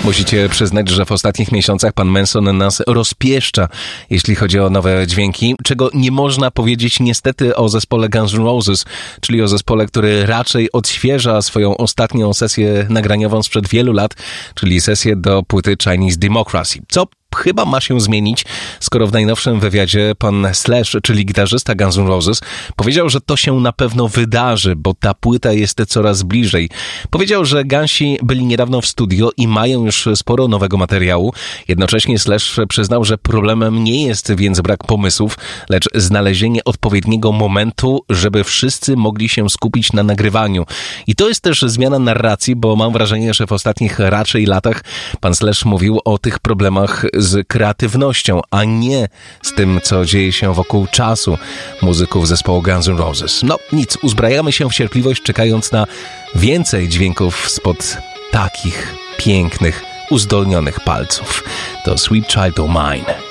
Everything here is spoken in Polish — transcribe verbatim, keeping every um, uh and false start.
Musicie przyznać, że w ostatnich miesiącach pan Manson nas rozpieszcza, jeśli chodzi o nowe dźwięki, czego nie można powiedzieć niestety o zespole Guns N' Roses, czyli o zespole, który raczej odświeża swoją ostatnią sesję nagraniową sprzed wielu lat, czyli sesję do płyty Chinese Democracy. Co chyba ma się zmienić, skoro w najnowszym wywiadzie pan Slash, czyli gitarzysta Guns N' Roses, powiedział, że to się na pewno wydarzy, bo ta płyta jest coraz bliżej. Powiedział, że Gansi byli niedawno w studio i mają już sporo nowego materiału. Jednocześnie Slash przyznał, że problemem nie jest więc brak pomysłów, lecz znalezienie odpowiedniego momentu, żeby wszyscy mogli się skupić na nagrywaniu. I to jest też zmiana narracji, bo mam wrażenie, że w ostatnich raczej latach pan Slash mówił o tych problemach z kreatywnością, a nie z tym, co dzieje się wokół czasu muzyków zespołu Guns N' Roses. No nic, uzbrajamy się w cierpliwość, czekając na więcej dźwięków spod takich pięknych, uzdolnionych palców. To Sweet Child O' Mine.